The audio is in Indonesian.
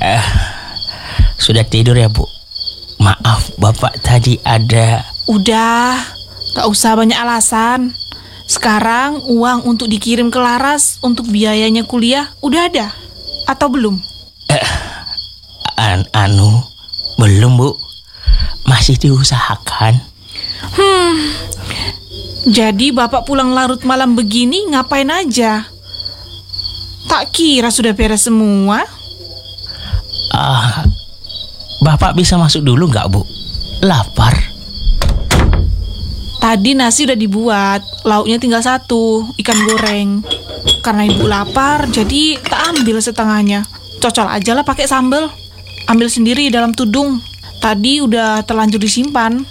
Sudah tidur ya, Bu? Maaf, Bapak tadi ada... Udah, gak usah banyak alasan. Sekarang uang untuk dikirim ke Laras untuk biayanya kuliah udah ada? Atau belum? Belum, Bu. Masih diusahakan. Jadi Bapak pulang larut malam begini ngapain aja? Tak kira sudah beres semua. Bapak bisa masuk dulu nggak, Bu? Lapar. Tadi nasi udah dibuat, lauknya tinggal satu, ikan goreng. Karena ibu lapar, jadi tak ambil setengahnya. Cocol aja lah pakai sambal. Ambil sendiri dalam tudung. Tadi udah terlanjur disimpan.